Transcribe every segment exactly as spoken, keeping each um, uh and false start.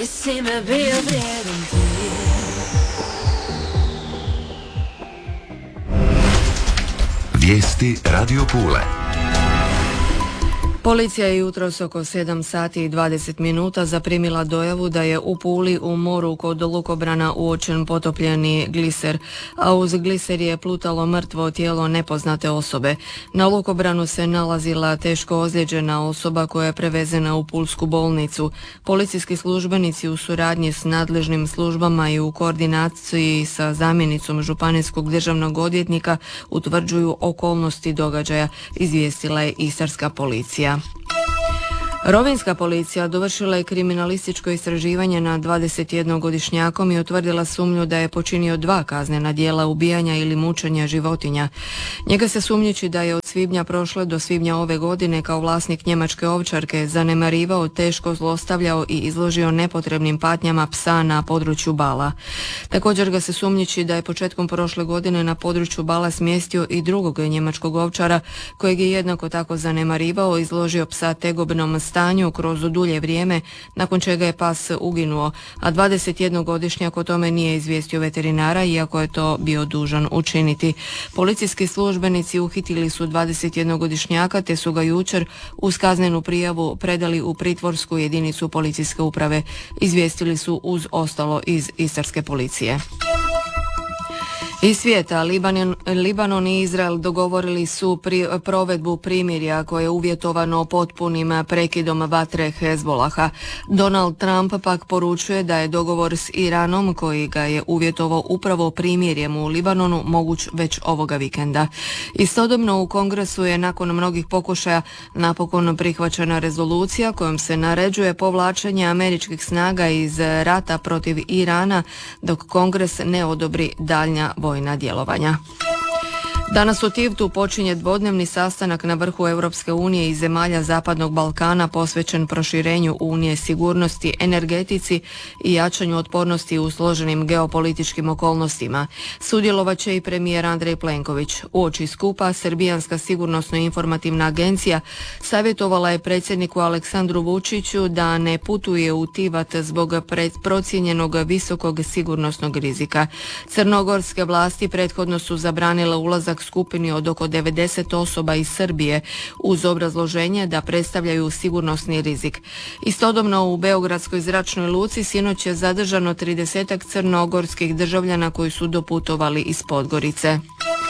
si me bio vrijedan ti. Vijesti Radio Pule. Policija je jutros oko sedam sati i dvadeset minuta zaprimila dojavu da je u Puli u moru kod lukobrana uočen potopljeni gliser, a uz gliser je plutalo mrtvo tijelo nepoznate osobe. Na lukobranu se nalazila teško ozlijeđena osoba koja je prevezena u pulsku bolnicu. Policijski službenici u suradnji s nadležnim službama i u koordinaciji sa zamjenicom županijskog državnog odvjetnika utvrđuju okolnosti događaja, izvijestila je istarska policija. Rovinjska policija dovršila je kriminalističko istraživanje nad dvadesetjednogodišnjakom i utvrdila sumnju da je počinio dva kaznena djela ubijanja ili mučenja životinja. Njega se sumnjiči da je od svibnja prošle do svibnja ove godine kao vlasnik njemačke ovčarke zanemarivao, teško zlostavljao i izložio nepotrebnim patnjama psa na području Bala. Također ga se sumnjiči da je početkom prošle godine na području Bala smjestio i drugog njemačkog ovčara kojeg je jednako tako zanemarivao, izložio psa tegobnom stanju kroz dulje vrijeme, nakon čega je pas uginuo, a dvadesetjednogodišnjak o tome nije izvijestio veterinara, iako je to bio dužan učiniti. Policijski službenici uhitili su dvadesetjednogodišnjaka te su ga jučer uz kaznenu prijavu predali u pritvorsku jedinicu policijske uprave, izvijestili su uz ostalo iz istarske policije. Iz svijeta, Libanon, Libanon i Izrael dogovorili su pri, provedbu primirja koje je uvjetovano potpunim prekidom vatre Hezbolaha. Donald Trump pak poručuje da je dogovor s Iranom, koji ga je uvjetovao upravo primirjem u Libanonu, moguć već ovoga vikenda. Istodobno u Kongresu je nakon mnogih pokušaja napokon prihvaćena rezolucija kojom se naređuje povlačenje američkih snaga iz rata protiv Irana dok Kongres ne odobri daljnja vojna djelovanja. Danas u Tivtu počinje dvodnevni sastanak na vrhu Europske unije i zemalja Zapadnog Balkana posvećen proširenju Unije, sigurnosti, energetici i jačanju otpornosti u složenim geopolitičkim okolnostima. Sudjelovat će i premijer Andrej Plenković. Uoči skupa Srbijanska sigurnosno-informativna agencija savjetovala je predsjedniku Aleksandru Vučiću da ne putuje u Tivat zbog procijenjenog visokog sigurnosnog rizika. Crnogorske vlasti prethodno su zabranile ulazak skupini od oko devedeset osoba iz Srbije uz obrazloženje da predstavljaju sigurnosni rizik. Istodobno u Beogradskoj zračnoj luci sinoć je zadržano tridesetak crnogorskih državljana koji su doputovali iz Podgorice.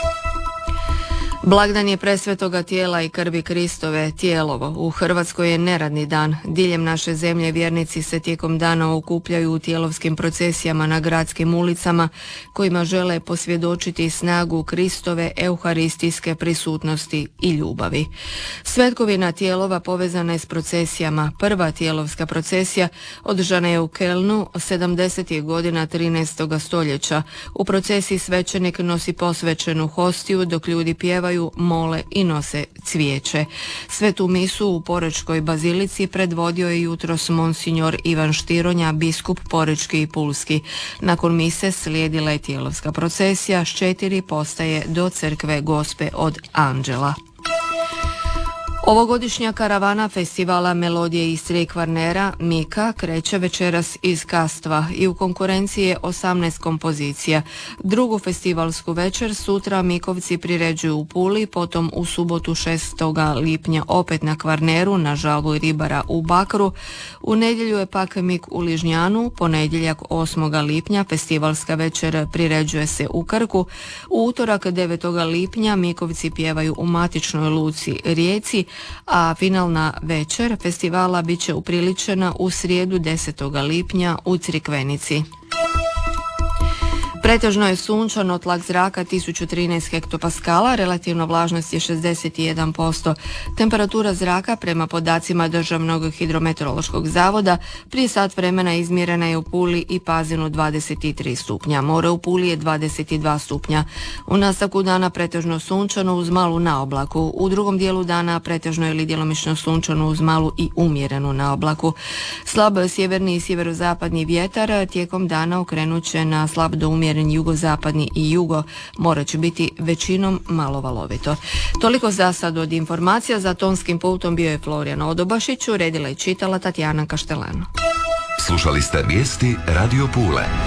Blagdan je presvetoga tijela i krvi Kristove, Tijelovo. U Hrvatskoj je neradni dan. Diljem naše zemlje vjernici se tijekom dana okupljaju u tijelovskim procesijama na gradskim ulicama kojima žele posvjedočiti snagu Kristove euharistijske prisutnosti i ljubavi. Svetkovina Tijelova povezana je s procesijama. Prva tijelovska procesija održana je u Kelnu sedamdesetih godina trinaestog stoljeća. U procesiji svećenik nosi posvećenu hostiju dok ljudi pjevaju, mole i nose cvijeće. Svetu misu u Porečkoj bazilici predvodio je jutros monsignor Ivan Štironja, biskup porečki i pulski. Nakon mise slijedila je tijelovska procesija s četiri postaje do crkve Gospe od Anđela. Ovogodišnja karavana festivala Melodije Istre i Kvarnera Mika kreće večeras iz Kastva i u konkurenciji je osamnaest kompozicija. Drugu festivalsku večer sutra Mikovci priređuju u Puli, potom u subotu šestog lipnja opet na Kvarneru na žalbu ribara u Bakru. U nedjelju je pak Mik u Ližnjanu, ponedjeljak osmog lipnja festivalska večer priređuje se u Krku. U utorak devetog lipnja Mikovci pjevaju u matičnoj luci Rijeci, a finalna večer festivala bit će upriličena u srijedu desetog lipnja u Crikvenici. Pretežno je sunčano, tlak zraka tisuću trinaest hektopaskala, relativna vlažnost je šezdeset jedan posto. Temperatura zraka prema podacima Državnog hidrometeorološkog zavoda prije sat vremena izmjerena je u Puli i Pazinu dvadeset tri stupnja. More u Puli je dvadeset dva stupnja. U nastavku dana pretežno sunčano uz malu naoblaku. U drugom dijelu dana pretežno ili djelomično sunčano uz malu i umjerenu naoblaku. Slab sjeverni i sjeverozapadni vjetar tijekom dana okrenut će na slab do umjeren jugozapadni i jugo, morat će biti većinom malo valovito. Toliko za sad od informacija. Za tonskim putom bio je Florijan Odobašić, uredila i čitala Tatjana Kaštelano. Slušali ste vijesti Radio Pule.